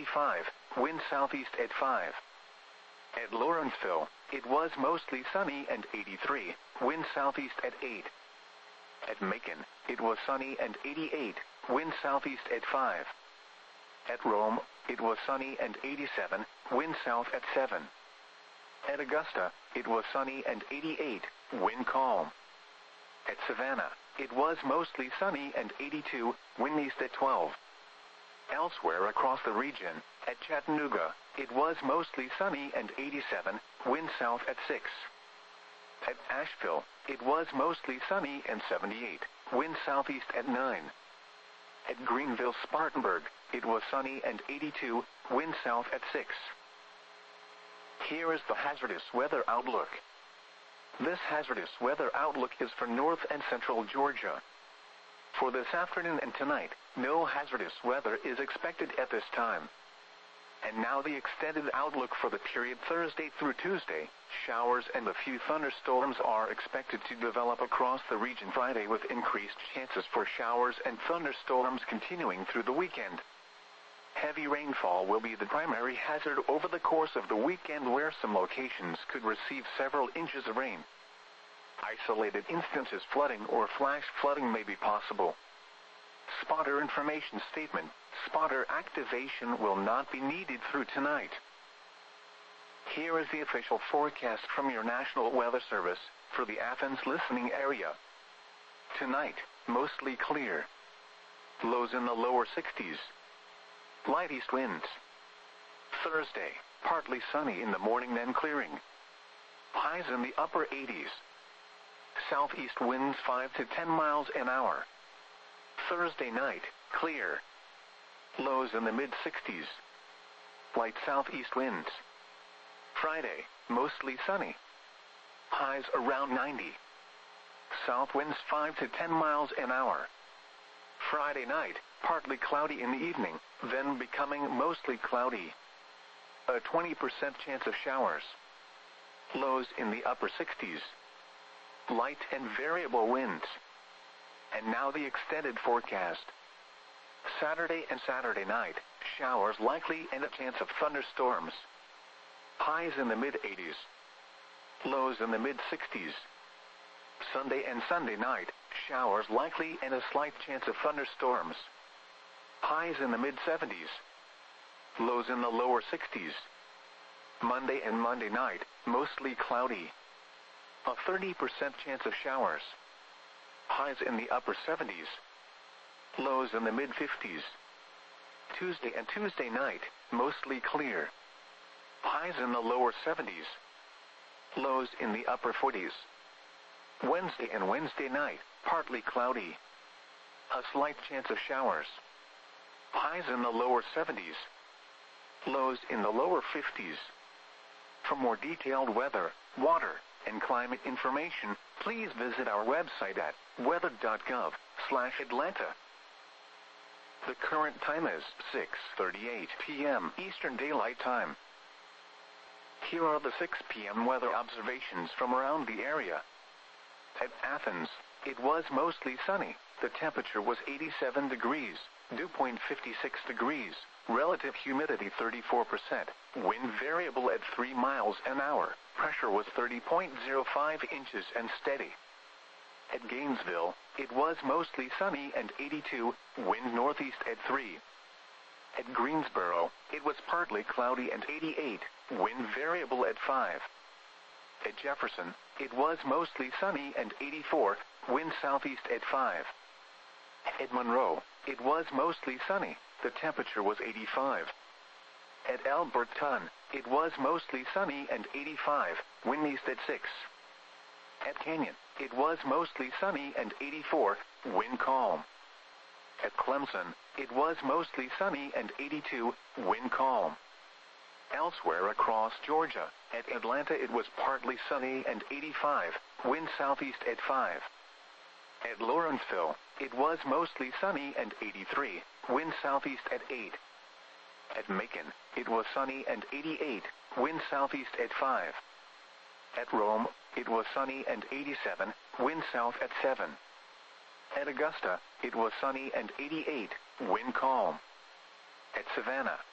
85, wind southeast at 5. At Lawrenceville, it was mostly sunny and 83, wind southeast at 8. At Macon, it was sunny and 88, wind southeast at 5. At Rome, it was sunny and 87, wind south at 7. At Augusta, it was sunny and 88, wind calm. At Savannah, it was mostly sunny and 82, wind east at 12. Elsewhere across the region, at Chattanooga, it was mostly sunny and 87, wind south at 6. At Asheville, it was mostly sunny and 78, wind southeast at 9. At Greenville-Spartanburg, it was sunny and 82, wind south at 6. Here is the hazardous weather outlook. This hazardous weather outlook is for north and central Georgia. For this afternoon and tonight, no hazardous weather is expected at this time. And now the extended outlook for the period Thursday through Tuesday. Showers and a few thunderstorms are expected to develop across the region Friday, with increased chances for showers and thunderstorms continuing through the weekend. Heavy rainfall will be the primary hazard over the course of the weekend, where some locations could receive several inches of rain. Isolated instances flooding or flash flooding may be possible. Spotter information statement: spotter activation will not be needed through tonight. Here is the official forecast from your National Weather Service for the Athens listening area. Tonight, mostly clear. Lows in the lower 60s. Light east winds. Thursday, partly sunny in the morning, then clearing. Highs in the upper 80s. Southeast winds 5 to 10 miles an hour. Thursday night, clear. Lows in the mid-60s. Light southeast winds. Friday, mostly sunny. Highs around 90. South winds 5 to 10 miles an hour. Friday night, partly cloudy in the evening, then becoming mostly cloudy. A 20% chance of showers. Lows in the upper 60s. Light and variable winds. And now the extended forecast. Saturday and Saturday night, showers likely and a chance of thunderstorms. Highs in the mid-80s. Lows in the mid-60s. Sunday and Sunday night, showers likely and a slight chance of thunderstorms. Highs in the mid-70s. Lows in the lower 60s. Monday and Monday night, mostly cloudy. A 30% chance of showers. Highs in the upper 70s. Lows in the mid-50s. Tuesday and Tuesday night, mostly clear. Highs in the lower 70s. Lows in the upper 40s. Wednesday and Wednesday night, partly cloudy. A slight chance of showers. Highs in the lower 70s. Lows in the lower 50s. For more detailed weather, water, and climate information, please visit our website at weather.gov/Atlanta. The current time is 6:38 p.m. Eastern Daylight Time. Here are the 6 p.m. weather observations from around the area. At Athens, it was mostly sunny. The temperature was 87 degrees, dew point 56 degrees, relative humidity 34%, wind variable at 3 miles an hour, pressure was 30.05 inches and steady. At Gainesville, it was mostly sunny and 82, wind northeast at 3. At Greensboro, it was partly cloudy and 88, wind variable at 5. At Jefferson, it was mostly sunny and 84, wind southeast at 5. At Monroe, it was mostly sunny, the temperature was 85. At Alberton, it was mostly sunny and 85, wind east at 6. At Canyon, it was mostly sunny and 84, wind calm. At Clemson, it was mostly sunny and 82, wind calm. Elsewhere across Georgia, at Atlanta it was partly sunny and 85, wind southeast at 5. At Lawrenceville, it was mostly sunny and 83, wind southeast at 8. At Macon, it was sunny and 88, wind southeast at 5. At Rome, it was sunny and 87, wind south at 7. At Augusta, it was sunny and 88, wind calm. At Savannah,